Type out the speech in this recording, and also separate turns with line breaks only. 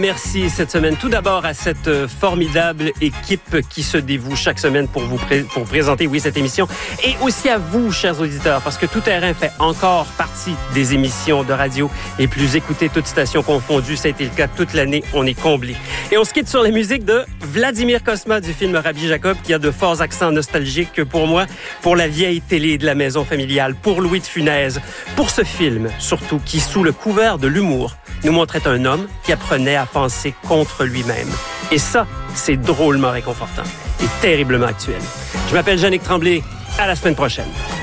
Merci cette semaine tout d'abord à cette formidable équipe qui se dévoue chaque semaine pour pour présenter cette émission, et aussi à vous, chers auditeurs, parce que Tout Terrain fait encore partie des émissions de radio les plus écoutées, toutes stations confondues. Ça a été le cas toute l'année, on est comblés. Et on se quitte sur les musiques de Vladimir Cosma du film Rabbi Jacob, qui a de forts accents nostalgiques pour moi, pour la vieille télé de la maison familiale, pour Louis de Funès, pour ce film surtout qui, sous le couvert de l'humour, nous montrait un homme qui apprenait à penser contre lui-même. Et ça, c'est drôlement réconfortant et terriblement actuel. Je m'appelle Jannick Tremblay. À la semaine prochaine.